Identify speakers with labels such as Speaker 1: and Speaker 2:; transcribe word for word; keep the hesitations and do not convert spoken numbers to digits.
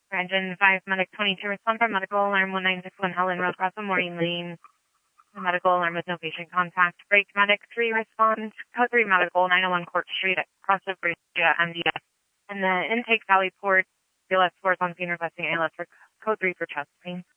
Speaker 1: Engine five, Medic twenty-two, respond for medical alarm one nine six one Helen Road, Cross Morning Lane. Medical alarm with no patient contact. Break Medic three, respond. Code three, Medical nine oh one Court Street, across the bridge, M D S. And the intake Valley Port, B L S force on scene requesting A L S for code three for chest pain.